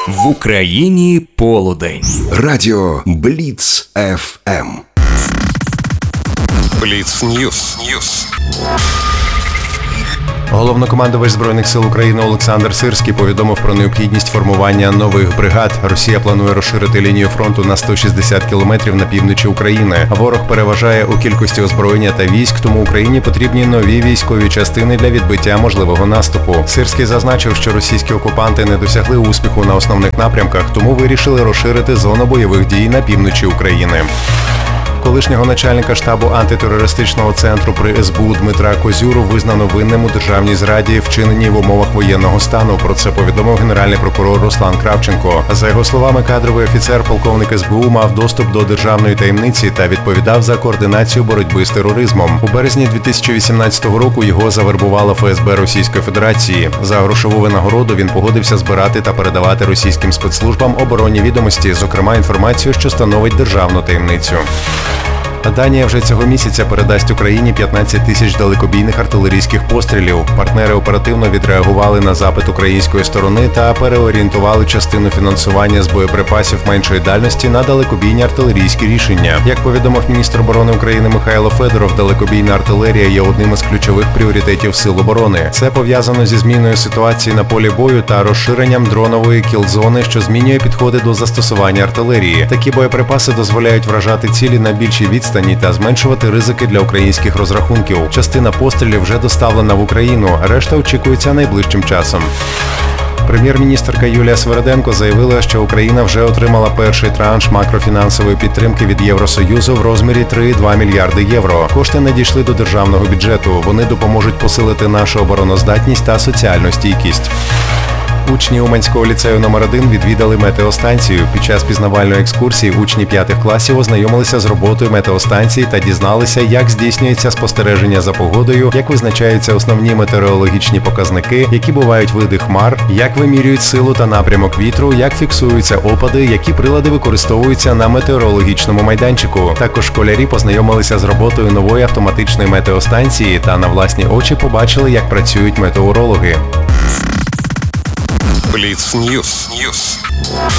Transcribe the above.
В Україні полудень. Радіо Бліц ФМ. Бліц Ньюс. Головнокомандувач Збройних сил України Олександр Сирський повідомив про необхідність формування нових бригад. Росія планує розширити лінію фронту на 160 кілометрів на півночі України. Ворог переважає у кількості озброєння та військ, тому Україні потрібні нові військові частини для відбиття можливого наступу. Сирський зазначив, що російські окупанти не досягли успіху на основних напрямках, тому вирішили розширити зону бойових дій на півночі України. Колишнього начальника штабу антитерористичного центру при СБУ Дмитра Козюру визнано винним у державній зраді, вчиненій в умовах воєнного стану. Про це повідомив генеральний прокурор Руслан Кравченко. За його словами, кадровий офіцер полковник СБУ мав доступ до державної таємниці та відповідав за координацію боротьби з тероризмом. У березні 2018 року його завербувала ФСБ Російської Федерації. За грошову винагороду він погодився збирати та передавати російським спецслужбам оборонні відомості, зокрема інформацію, що становить державну таємницю. Данія вже цього місяця передасть Україні 15 тисяч далекобійних артилерійських пострілів. Партнери оперативно відреагували на запит української сторони та переорієнтували частину фінансування з боєприпасів меншої дальності на далекобійні артилерійські рішення. Як повідомив міністр оборони України Михайло Федоров, далекобійна артилерія є одним із ключових пріоритетів Сил оборони. Це пов'язано зі зміною ситуації на полі бою та розширенням дронової кіл-зони, що змінює підходи до застосування артилерії. Такі боєприпаси дозволяють вражати цілі на більшій відстані та зменшувати ризики для українських розрахунків. Частина пострілів вже доставлена в Україну, решта очікується найближчим часом. Прем'єр-міністерка Юлія Свериденко заявила, що Україна вже отримала перший транш макрофінансової підтримки від Євросоюзу в розмірі 3,2 мільярди євро. Кошти надійшли до державного бюджету. Вони допоможуть посилити нашу обороноздатність та соціальну стійкість. Учні Уманського ліцею номер 1 відвідали метеостанцію. Під час пізнавальної екскурсії учні 5 класів ознайомилися з роботою метеостанції та дізналися, як здійснюється спостереження за погодою, як визначаються основні метеорологічні показники, які бувають види хмар, як вимірюють силу та напрямок вітру, як фіксуються опади, які прилади використовуються на метеорологічному майданчику. Також школярі познайомилися з роботою нової автоматичної метеостанції та на власні очі побачили, як працюють метеорологи. Бліц Ньюс.